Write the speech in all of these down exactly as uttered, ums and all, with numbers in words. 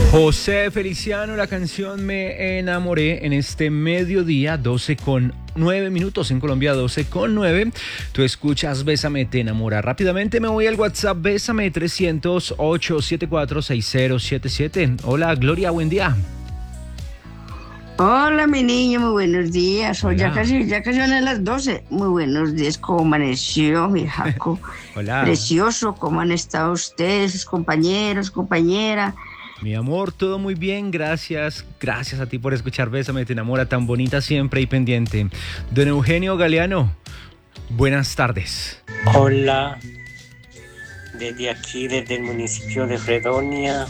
José Feliciano, la canción Me Enamoré en este mediodía, doce con nueve minutos en Colombia, doce con nueve. Tú escuchas Bésame, te enamora. Rápidamente me voy al WhatsApp, Bésame trescientos ocho setenta y cuatro sesenta siete siete. Hola, Gloria, buen día. Hola, mi niño, muy buenos días. Hoy ya Hola. casi, ya casi van a las doce. Muy buenos días, ¿cómo amaneció, mi Jaco? Hola. Precioso, ¿cómo han estado ustedes, sus compañeros, compañera? Mi amor, todo muy bien, gracias. Gracias a ti por escuchar Bésame, te enamora, tan bonita siempre y pendiente. Don Eugenio Galeano, buenas tardes. Hola, desde aquí, desde el municipio de Fredonia,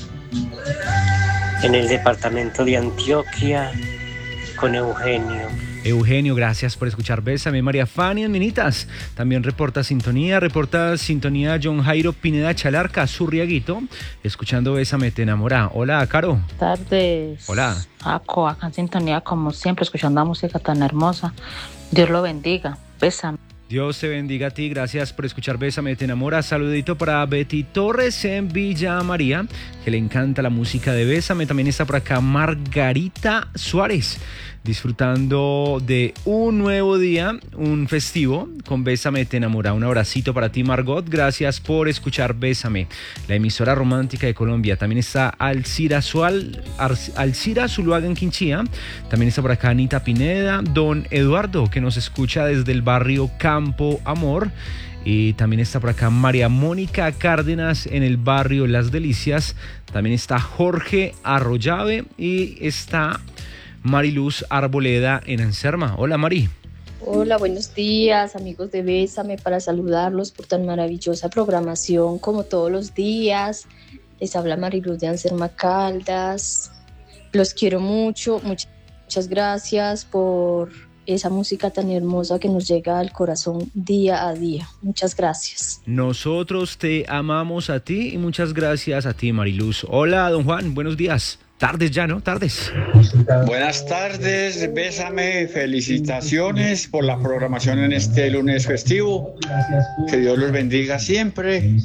en el departamento de Antioquia, con Eugenio. Eugenio, gracias por escuchar Bésame. María Fanny en Minitas también reporta sintonía, reporta sintonía John Jairo Pineda Chalarca, Zurriaguito, escuchando Bésame, te enamora. Hola, Caro. Buenas tardes. Hola. Paco, acá en sintonía como siempre, escuchando la música tan hermosa. Dios lo bendiga. Bésame. Dios te bendiga a ti, gracias por escuchar Bésame, te enamora. Saludito para Betty Torres en Villa María, que le encanta la música de Bésame. También está por acá Margarita Suárez, disfrutando de un nuevo día, un festivo con Bésame, te enamora. Un abracito para ti, Margot, gracias por escuchar Bésame, la emisora romántica de Colombia. También está Alcira, Sual, Alcira Zuluaga en Quinchía. También está por acá Anita Pineda, don Eduardo, que nos escucha desde el barrio Campo Amor. Y también está por acá María Mónica Cárdenas en el barrio Las Delicias. También está Jorge Arroyave y está Mariluz Arboleda en Anserma. Hola, Mari. Hola, buenos días, amigos de Bésame, para saludarlos por tan maravillosa programación como todos los días. Les habla Mariluz de Anserma Caldas. Los quiero mucho, muchas, muchas gracias por esa música tan hermosa que nos llega al corazón día a día. Muchas gracias. Nosotros te amamos a ti y muchas gracias a ti, Mariluz. Hola, don Juan, buenos días. Tardes ya, ¿no? Tardes. Buenas tardes, Bésame, felicitaciones por la programación en este lunes festivo. Que Dios los bendiga siempre,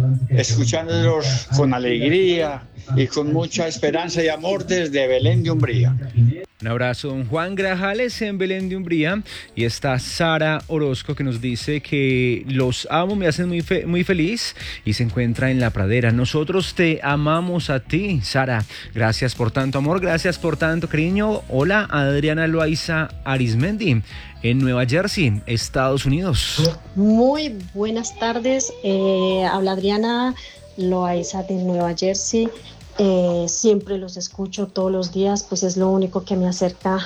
escuchándolos con alegría y con mucha esperanza y amor desde Belén de Umbría. Un abrazo, don Juan Grajales en Belén de Umbría. Y está Sara Orozco, que nos dice que los amo, me hacen muy, fe- muy feliz, y se encuentra en La Pradera. Nosotros te amamos a ti, Sara. Gracias por tanto amor, gracias por tanto cariño. Hola, Adriana Loaiza Arismendi en Nueva Jersey, Estados Unidos. Muy buenas tardes, eh, habla Adriana Loaiza de Nueva Jersey. Eh, siempre los escucho todos los días, pues es lo único que me acerca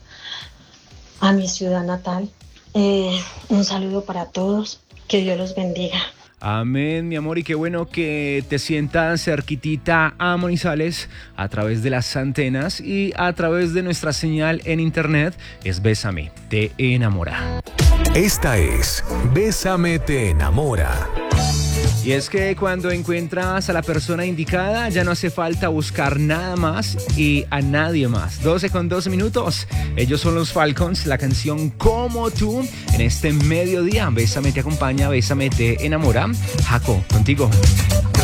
a mi ciudad natal. Eh, un saludo para todos, que Dios los bendiga. Amén, mi amor, y qué bueno que te sientas cerquitita a Manizales a través de las antenas y a través de nuestra señal en internet. Es Bésame, te enamora. Esta es Bésame, te enamora. Y es que cuando encuentras a la persona indicada, ya no hace falta buscar nada más y a nadie más. doce con doce minutos. Ellos son los Falcons, la canción Como Tú en este mediodía. Bésame te acompaña, Bésame te enamora. Jaco, contigo.